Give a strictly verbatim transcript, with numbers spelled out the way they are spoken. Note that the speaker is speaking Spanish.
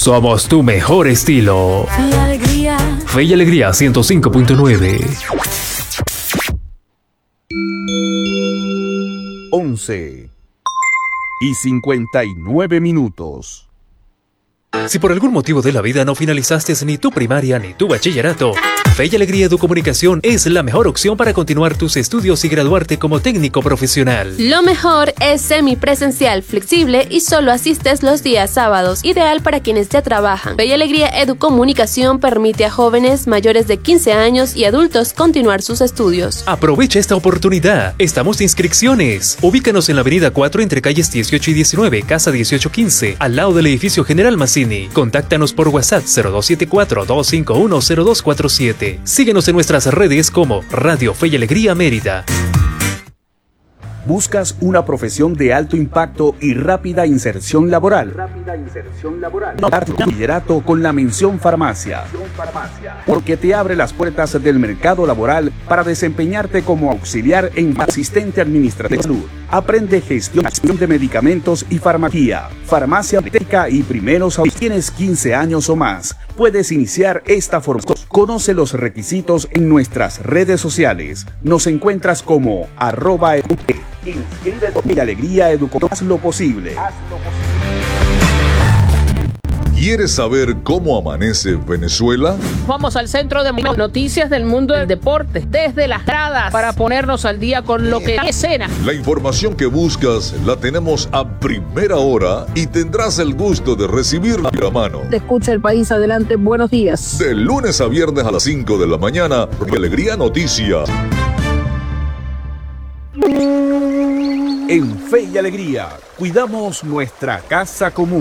Somos tu mejor estilo. Fe y alegría. Fe y Alegría ciento cinco punto nueve. once y cincuenta y nueve minutos. Si por algún motivo de la vida no finalizaste ni tu primaria ni tu bachillerato, Fe y Alegría Educomunicación es la mejor opción para continuar tus estudios y graduarte como técnico profesional. Lo mejor es semipresencial, flexible y solo asistes los días sábados, ideal para quienes ya trabajan. Fe y Alegría Educomunicación permite a jóvenes mayores de quince años y adultos continuar sus estudios. Aprovecha esta oportunidad. Estamos de inscripciones. Ubícanos en la avenida cuatro entre calles dieciocho y diecinueve, casa dieciocho quince, al lado del edificio General Mazzini. Contáctanos por WhatsApp cero dos siete cuatro, dos cinco uno, cero dos cuatro siete. Síguenos en nuestras redes como Radio Fe y Alegría Mérida. ¿Buscas una profesión de alto impacto y rápida inserción laboral? Rápida inserción laboral. Bachillerato con la mención farmacia. Porque te abre las puertas del mercado laboral para desempeñarte como auxiliar en asistente administrativo de salud. Aprende gestión de medicamentos y farmacia, farmacia médica y primeros auxilios. Tienes quince años o más. Puedes iniciar esta formación. Conoce los requisitos en nuestras redes sociales. Nos encuentras como arroba eduque. Inscríbete en Alegría Educo. Haz lo posible. ¿Quieres saber cómo amanece Venezuela? Vamos al centro de noticias del mundo del deporte, desde las gradas, para ponernos al día con lo que es escena. La información que buscas la tenemos a primera hora y tendrás el gusto de recibirla a mano. Te escucha el país, adelante, buenos días. De lunes a viernes a las cinco de la mañana, Alegría Noticias. En Fe y Alegría, cuidamos nuestra casa común.